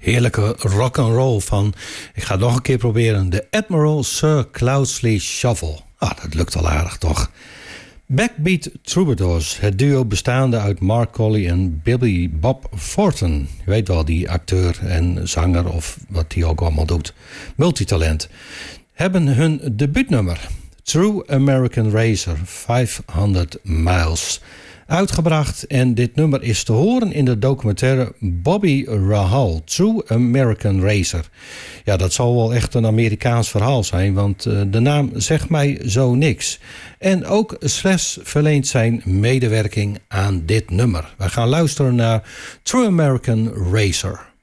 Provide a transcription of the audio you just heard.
Heerlijke rock'n'roll van, ik ga het nog een keer proberen, de Admiral Sir Cloudesley Shuffle. Dat lukt al aardig toch? Backbeat Troubadours, het duo bestaande uit Mark Colley en Billy Bob Thornton. Je weet wel, die acteur en zanger of wat hij ook allemaal doet. Multitalent. Hebben hun debuutnummer, True American Racer, 500 Miles, uitgebracht. En dit nummer is te horen in de documentaire Bobby Rahal, True American Racer. Ja, dat zal wel echt een Amerikaans verhaal zijn, want de naam zegt mij zo niks. En ook Slash verleent zijn medewerking aan dit nummer. We gaan luisteren naar True American Racer.